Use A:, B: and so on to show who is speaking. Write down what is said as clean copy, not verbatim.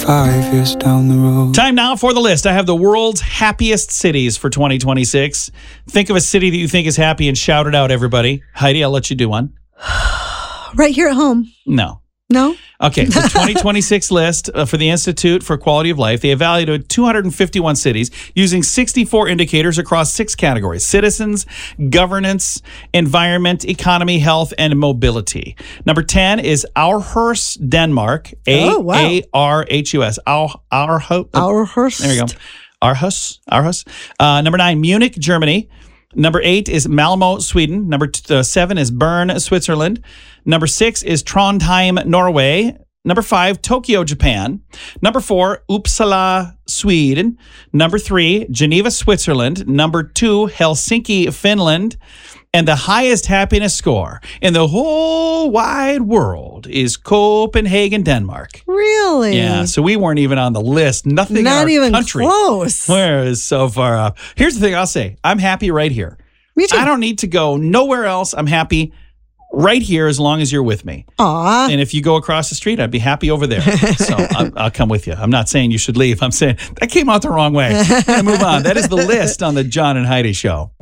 A: 5 years down the road.
B: Time now for the list. I have the world's happiest cities for 2026. Think of a city that you think is happy and shout it out, everybody. Heidi, I'll let you do one.
C: Right here at home.
B: No.
C: No?
B: Okay, the 2026 list for the Institute for Quality of Life, they evaluated 251 cities using 64 indicators across 6 categories: citizens, governance, environment, economy, health, and mobility. Number 10 is Aarhus, Denmark. A-A-R-H-U-S.
C: Aarhus.
B: There you go. Aarhus. Number 9, Munich, Germany. Number 8 is Malmo, Sweden. Number 7 is Bern, Switzerland. Number 6 is Trondheim, Norway. Number 5, Tokyo, Japan. Number 4, Uppsala, Sweden. Number 3, Geneva, Switzerland. Number 2, Helsinki, Finland. And the highest happiness score in the whole wide world is Copenhagen, Denmark.
C: Really?
B: Yeah, so we weren't even on the list. Nothing
C: Not
B: in our
C: even
B: country.
C: close.
B: Where is so far off. Here's the thing I'll say. I'm happy right here.
C: Me too.
B: I don't need to go nowhere else. I'm happy right here as long as you're with me.
C: Aw.
B: And if you go across the street, I'd be happy over there. So I'll come with you. I'm not saying you should leave. I'm saying that came out the wrong way. Move on. That is the list on the John and Heidi Show.